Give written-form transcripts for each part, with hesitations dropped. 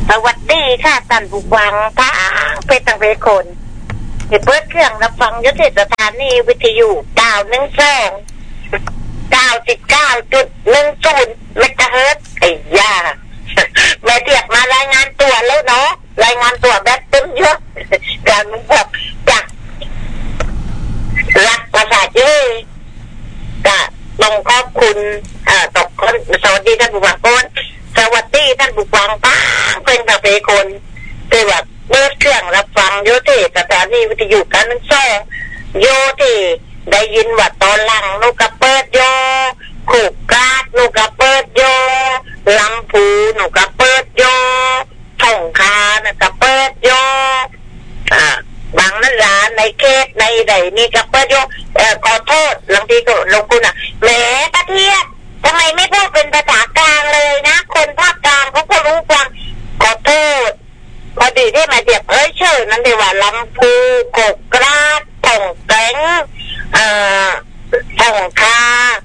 สวัสดีค่ะท่านผู้ฟังทั้งเป็นต่างเป็นคนที่เปิดเครื่องรับฟังยุทธสถานีวิทยุ912 99.10 เมกะเฮิรตซ์ไอ้ย่าแม่เทียบมารายงานตัวแล้วเนาะรายงานตัวแบบเต็มยศการมึงบอกจากรักภาษาจีนก็ต้องขอบคุณตกคนสวัสดีท่านผู้ฟังก่อนสวัสดีท่านผู้ฟังทั้งเป็นต่างเป็นคนที่ว่าเปิดเครื่องรับฟังยุทธสถานีวิทยุ912โยที่ได้ยินว่าตอนหลังนูกะเปิดโยขุกกาดนูกะเปิดโยลำพูนูกะเปิดโยท่องคานะกะเปิดโยบางนั่นร้านในเขตในใดนี่กะเปิดโยขอโทษบางทีก็ลงคุณแหมตะเทียบทำไมไม่พูดเป็นภาษากลางเลยนะคนภาคกลางเขาก็รู้ฟังขอโทษพอดีที่มาเดียบเชื่อนั้นเดี๋ยวว่าลำพูกกกราดท่องแกงท่องคา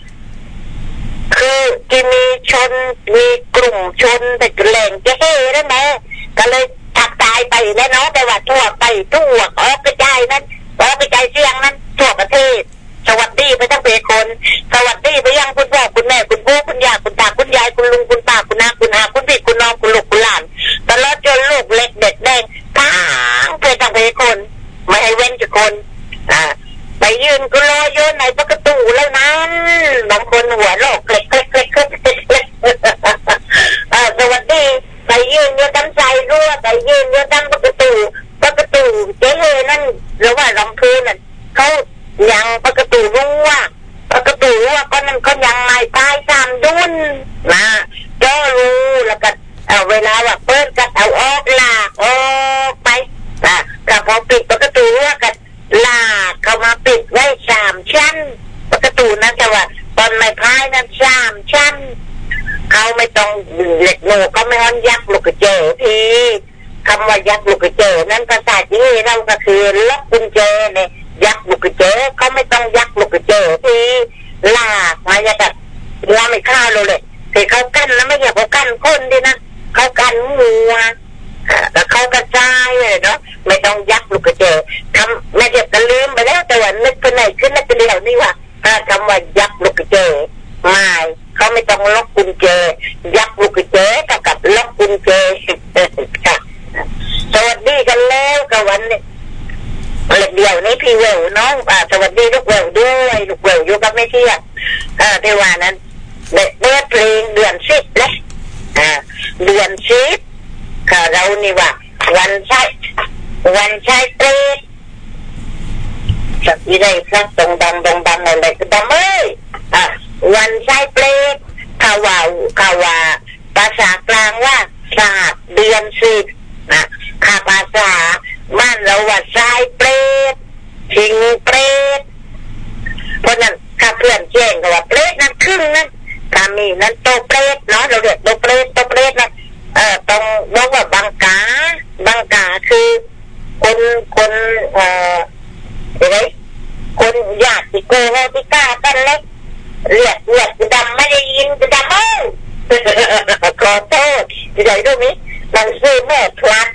คือที่มีชนมีกลุ่มชนแต่แหล่งจะเฮ่ได้ไหมก็เลยทักทายไปแล้วเนาะแต่ว่าทั่วไปทั่วออกกระจายนั้นออกกระจายเสียงนั้นทั่วประเทศสวัสดีไปทั้งเป็นคนสวัสดีไปยังคุณพ่อคุณแม่คุณปู่คุณย่าคุณตาคุณยายคุณลุงคุณป้าคุณน้าคุณอาคุณพี่คุณน้องคุณลูกคุณหลานตลอดจนลูกเล็กเด็กแดงทั้งเป็นทั้งเป็นคนไม่ให้เว้นจากคนไปยืนก็รอโยนในประตูแล้วนั้นบางคนหัวโลกเล็กสวัสดีไปยืนโยนตั้งใจรั่วไปยืนโยนตั้งประตูเจ๊เลยนั่นหรือว่าลำพูนั่นเขายังประตูรั่วก็นั่นก็ยังไม่ตายตามดุนนะก็รู้แล้วก็เวลาว่าเปิดก็เอาออกลากออกไปก็พอปิดประตูรั่วก็ลากเข้ามาปิดไว้3 ชั้นประตูนั้นแต่ว่าตอนไม่พายนั้น3 ชั้นเขาไม่ต้องเหล็กโหนก็ไม่ฮ้อนยักษ์ลูกเจอพี่คำว่ายักษ์ลูกเจอนั้นภาษาจีนเราก็คือล็อกกุญแจเนี่ยยักษ์ลูกเจอเขาไม่ต้องยักษ์ลูกเจอพี่ลากมาอย่าแบบเราไม่ฆ่าเราเลยแต่เขากั้นแล้วไม่อยากเขากั้นคนดินะเขากั้นหัวแล้วเขากระจายเลยเนาะไม่ต้องยักลูกเจอคำแม่เด็กก็ลืมไปแล้วแต่ว่านึกไปไหนขึ้นนึกไปเดียวนี่ว่าคำว่ายักลูกเจอไม่เขาไม่ต้องล็อกกุญแจยักลูกเจอกับล็อกกุญแจสวัสดีกันแล้วกับวันนี้เดี๋ยวนี้พี่เวลน้องสวัสดีลูกเวลด้วยลูกเวลอยู่กับแม่เทียบเทวานั้นเปิดเพลงเดือน10เลยเดือน10ค่ะเรานี่ว่าวันใช้เปรตสักยี่ได้สักตรงดังอะไรก็ดังวันใช้เปรตข่าวว่าภาษากลางว่าศาสตร์เดือน10นะค่ะภาษาบ้านเราว่าใช้เปรตชิงเปรตเพราะนั้นถ้าเพื่อนแจ้งว่าเปรตนั้นครึ่งนั้นกามีนั้นโตเปรตเนาะเราเรียกโตเปรตนะต้องบอกว่าบังกาคือคนอะไรคนญาติโกโหติกากันเล็กเรียกดำไม่ได้ยินดำขอโทษที่ไหนรู้ไหมหนังสือแม่พลัด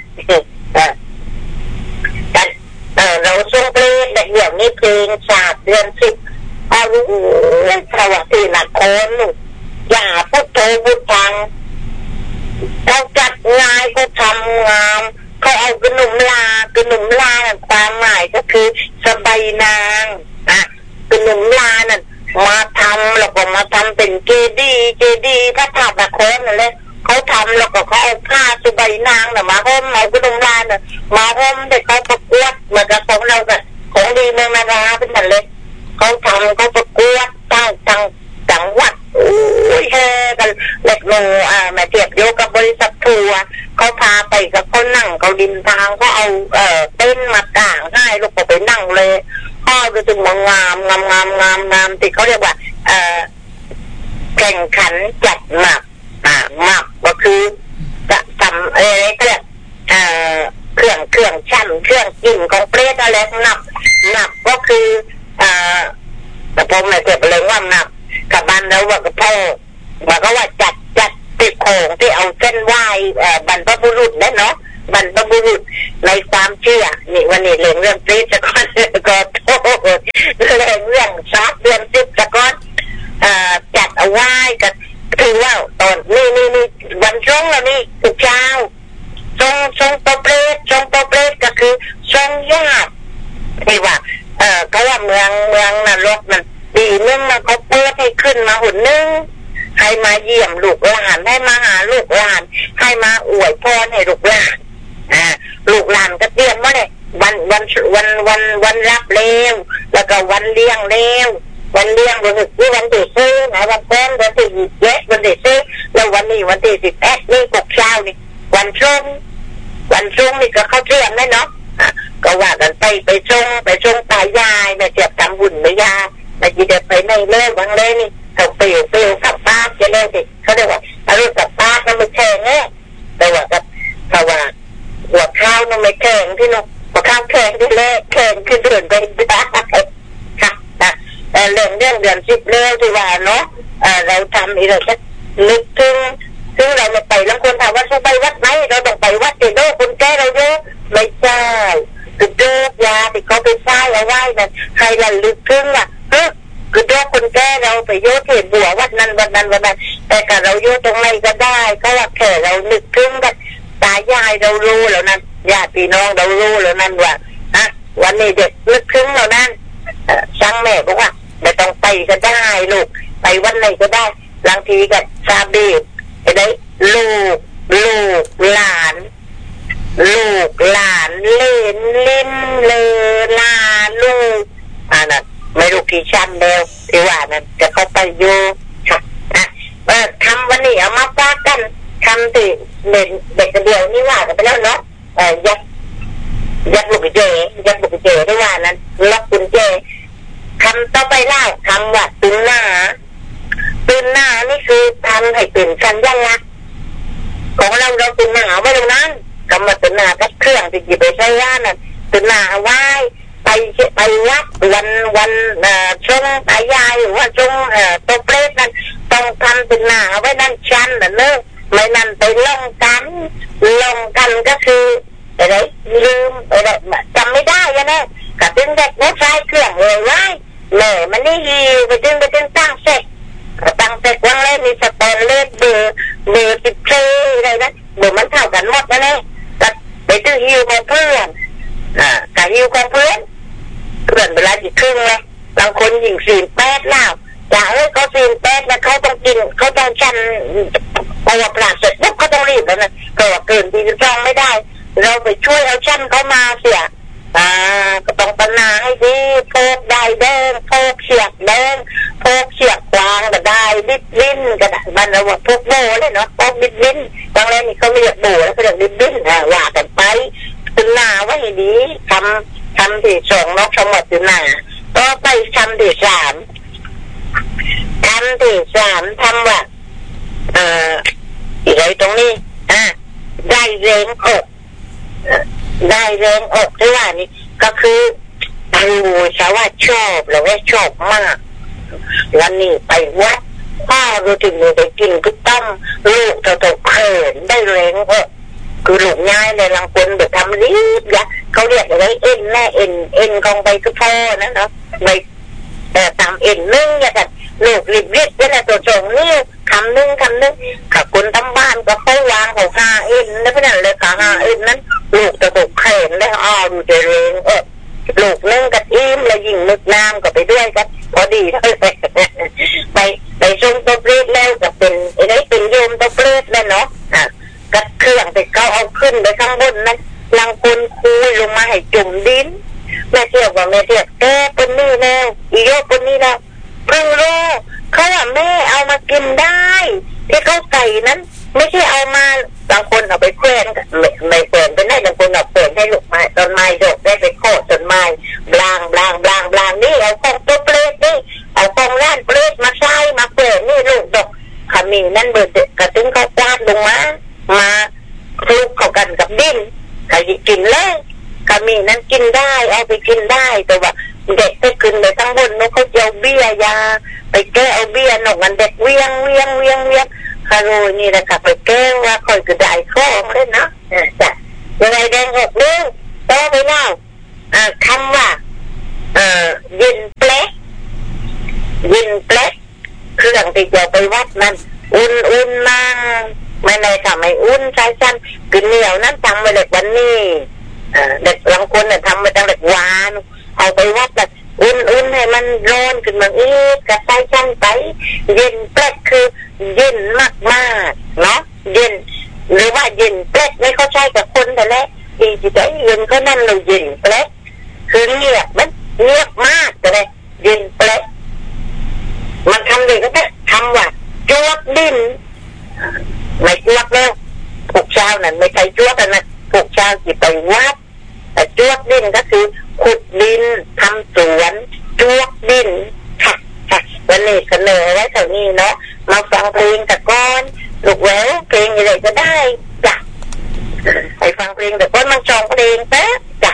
เราส่งเพลงแบบอย่างนี้เพลงศาสตร์เดือน10เอาสวัสดีนะคนอย่าพูดโตพูดฟังเขาจัดงานเขาทำงานเขาเอากระหนุ่มลาความหมายก็คือสบายนางกระหนุ่มลานั่นมาทำแล้วก็มาทำเป็นเจดีพระธาตุนครนั่นแหละเขาทำแล้วก็เขาเอาผ้าสบายนางน่ะมาห่มเอากระหนุ่มลาน่ะมาห่มแต่เขาประกวดเหมือนกับของเราแบบของดีเมืองนาราเป็นแบบเลยเขาทำเขาประกวดตั้งจังหวัดกันเล็กโนแม่เทียบโยกับบริษัททัวร์เขาพาไปกับเขานั่งเขาดินทางเขาเอาเต้นมากางให้ลูกก็ไปนั่งเลยพ่อก็ถึงมางามที่เขาเรียกว่าแข่งขันจัดหนักก็คือจะทำอะไรก็เรียกเครื่องชั่นเครื่องกินของเปรตอะไรนับก็คือแต่ผมไม่เก็บเลยว่านับกับบ้านแล้วว่ากับพ่อว่าก็ว่าจัดติดโขงที่เอาเส้นไหว้บรรพบุรุษได้เนาะบรรพบุรุษในความเชื่อนี่วันนี้เรื่องปรีดจะก่อนก็โทษเรื่องทรัพย์เรื่องจิตจะก่อนจัดเอาไว้กันคือว่าตอนนี่วันช่วงแล้วนี่ทุกเช้าทรงโปเปรตก็คือทรงญาติที่ว่าเขาว่าเมืองนรกมันดีนึงมาเขาเปิดให้ขึ้นมาหุ่นนึงให้มาเยี่ยมลูกหลานให้มาหาลูกหลานให้มาอวยพรให้ลูกหลานลูกหลานก็เตรียมว่าเนี่ยวันรับเร็วแล้วก็วันเลี้ยงเร็ววันเลี้ยงวันที่วันที่ซื้อนะวันแรกวันที่7วันที่ซื้อแล้ววันนี้วันที่11นี่6เช้านี่วันช่วงนี่ก็เข้าเที่ยงได้เนาะก็ว่ากันไปชงตายายแม่เจ็บทำบุญไม่ยาแต่จีเด็ดไปในเล่วังเลยนี่เขาเปลี่ยวกับป้าจะเล่สิเขาเรียกว่าอารมณ์กับป้ามันไม่แข็งแน่แต่ว่ากับสว่าหัวข้าวมันไม่แข็งที่น้องหัวข้าวแข็งที่เล่แข็งขึ้นเดือนไปได้ค่ะเรื่องเดือน10เรื่องที่ว่าเนาะเราทำอีกเราจะนึกถึงซึ่งเราไม่ไปแล้วคนถามว่าจะไปวัดไหนเราต้องไปวัดเตโดคนแก่เราเยอะไม่ใช่คือเดือยาที่เขาไปใช้เอาไว้นั่นใครระลึกถึงอ่ะคือเดือคนแก่เราไปโยเทบัววัดนั้นแต่กับเราโยตรงไหนก็ได้ก็ว่าแค่เรานึกถึงแบบตายายเรารู้แล้วนั่นญาติพี่น้องเรารู้แล้วนั่นว่าวันนี้เด็กนึกถึงเรานั่นช่างแม่บอกว่าไม่ต้องไปก็ได้ลูกไปวันไหนก็ได้บางทีกับซาบีไปได้ลูกหลานเล่นลาลูกนั่นไม่รู้กี่ชั้นแล้วที่ว่านั่นจะเข้าไปอยู่ค่ะทำวันนี้เอามาฝากกันทำติเด็กเดียวนี่ว่ากันไปแล้วเนาะยัดลูกเจที่ว่านั้นล็อกกุญแจคำต่อไปเล่าคำว่าตื่นหน้านี่คือทำให้เป็นสัญลักษณ์ของเราตื่นหน้าไว้ตรงนั้นกำมาตื่นหน้ากับเครื่องที่หยิบไปใช้ย่านน่ะตื่นหน้าไว้ไปวัดวันช่วงตายายหรือว่าช่วงตัวเปรตนั้นต้องทำตื่นหน้าไว้นั่นชั้นน่ะเนอะไม่นั่นไปลงกันก็คืออะไรลืมอะไรจำไม่ได้ยังไงกับดึงเด็กหัวใจเครื่องเลยไว้แม่มันนี่ฮิวไปดึงตั้งเสร็จวันแรกมีสเตนเลสเบอร์14อะไรนะเบอร์มันเท่ากันหมดนะเนี่ยกับไปดึงฮิวของเพื่อนกับฮิวของเพื่อนเวลาจีครึ่งเลยบางคนหญิง48แล้วจ่าเขา48แล้วเขาต้องกินเขาต้องชันเอาปลาเสร็จปุ๊บเขาต้องรีบแล้วนะก็เกินที่จะจ้องไม่ได้เราไปช่วยเอาชั้นเขามาเสียก็ต้องปัญหาให้ดีโพกได้เดินโพกเฉียกเดินโพกเฉียกกวางก็ได้ดิบลิ้นก็ได้มันเราว่าโพกโบเลยเนาะโพกดิบลิ้นบางแรกนี่เขาเรียกโบแล้วเขาเรียกดิบลิ้นว่ากันไปตื่นหน้าไว้ให้ดีทำที่2นกสมบัติตื่นหน้าก็ไปทำที่3ทำว่าอะไรตรงนี้ได้แรงอกที่ว่านี่ก็คือสาวว่าชอบหรือว่าชอบมากวันนี้ไปวัดพ่อรู้ถึงไปกินก็ต้มลูกเต่าเขินได้แรงอกคือลูกง่ายเลยลังคนแบบทำรีบยะเขาเรียกอะไรเอ็นแม่เอ็นกองไปก็พอนะเนาะไปตามเอ็นนึ่งอย่างนั้นลูกรีบนี่แหละตัวจงนี่คำนึงกับคนทำบ้านก็เขาวางเขา5 เอ็นแล้วพนั่นเลย5 เอ็นนั้นลูกจะตกเข่งได้ดูจะเรงลูกนึ่งกับอิ่มแล้วยิงนึกน้ำก็ไปด้วยกันพอดีเลยไปชมตัวเปรตแล้วก็เป็นอะไรเป็นโยมตัวเปรตแล้วเนาะกับเครื่องไปเขาเอาขึ้นไปข้างบนนั้นลังคนคุยลงมาให้จุ่มดินแม่เทียบคนนี้แล้วอีโยคนนี้แล้วเพิ่งรู้เขาว่าแม่เอามากินได้ที่เขาใส่นั้นไม่ใช่เอามาบางคนเอาไปแขวนไม่แขวนไปได้บางคนเอาแขวนให้ลูกไม้ต้นไม้ดอกได้ไปโค่นต้นไม้บลางนี่เอาของตัวเปรตนี่เอาของร้านเปรตมาใช้มาแขวนนี่ลูกดอกขมิ้นนั่นเบิดกระตุ้งเขาจาดลงมาคลุกเข้ากันกับดินใครกินเลยขมิ้นนั้นกินได้เอาไปกินได้แต่ว่าเด็กไปขึ้นไปทั้งบนนกเขาเอาเบี้ยยาไปแก้เอาเบี้ยหนกมันเด็กเวียงคารูนี่แหละค่ะไปแก้ว่าคอยกระไดข้อมาเลยนะจ้ะยังไงแดงหกเรื่องต่อไปเล่าคำว่ายินเปลกเครื่องที่จะไปวัดนั้นอุ่นมาไม่ในทำให้อุ่นใช้ชั้นกินเหนียวนั้นทำไปเด็กวันนี้เด็กบางคนเนี่ยทำไปตั้งแต่วานเอาไปวัดแบบอุ่นให้มันร้อนขึ้นมาอีกกระใช้ชั้นไปเย็นเปลกคือเย็นมากเนาะเย็นหรือว่าเย็นเปลกไม่เข้าใจกับคนแต่แรกดีจิตใจเย็นก็นั่นเราเย็นเปลกคือเงียบมันเงียบมากเลยเย็นเปลกมันทำเลยก็ได้ทำว่าจวกดินไม่จวกแล้วพวกเช้านั่นไม่ใช่จวกนะพวกเช้าที่ไปวัดแต่จวกดินก็คือขุดดินทำสวนจวกดินค่ะวันนี้เสนอไว้เท่านี้เนาะมาฟังเพลงแต่ก่อนลูกแหววเพลงอะไรก็ได้จ้ะไปฟังเพลงแต่ก่อนมันจองเพลงแป๊บจ้ะ